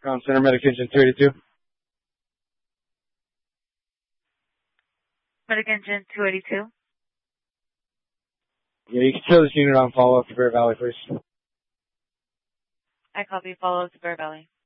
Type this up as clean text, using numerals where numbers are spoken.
Comm Center, Medic-Engine 282. Medic-Engine 282. Yeah, you can show this unit on follow-up to Bear Valley, please. I copy. Follow to Bear Valley.